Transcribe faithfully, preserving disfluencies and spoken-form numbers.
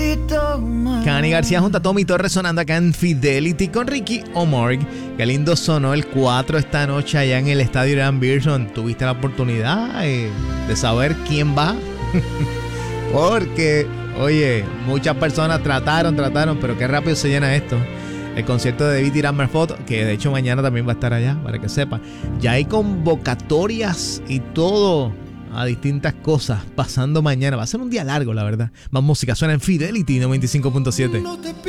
Cani García junto a Tommy Torres sonando acá en Fidelity con Ricky Omorg. Qué lindo sonó el cuatro esta noche allá en el estadio Irán Bithorn. ¿Tuviste la oportunidad eh, de saber quién va? Porque, oye, muchas personas trataron, trataron, pero qué rápido se llena esto. El concierto de David Irán Merfoto, que de hecho mañana también va a estar allá, para que sepa. Ya hay convocatorias y todo a distintas cosas pasando mañana. Va a ser un día largo, la verdad. Más música suena en Fidelity noventa y cinco punto siete.